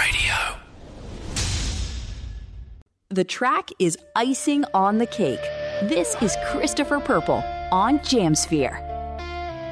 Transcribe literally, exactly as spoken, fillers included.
Radio. The track is icing on the cake. This is Christopher Purple on Jamsphere.